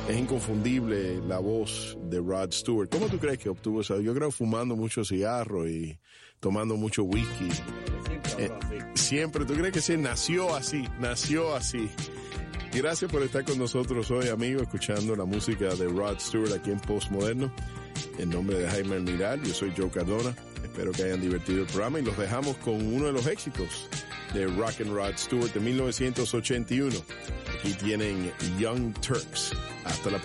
Es inconfundible la voz de Rod Stewart. ¿Cómo tú crees que obtuvo esa? Yo creo fumando mucho cigarro y tomando mucho whisky. Siempre, ¿tú crees que sí? Nació así. Gracias por estar con nosotros hoy, amigo, escuchando la música de Rod Stewart aquí en Postmoderno. En nombre de Jaime Almiral, yo soy Joe Cardona. Espero que hayan divertido el programa y los dejamos con uno de los éxitos de Rock and Rod Stewart de 1981. Aquí tienen Young Turks. Hasta la próxima.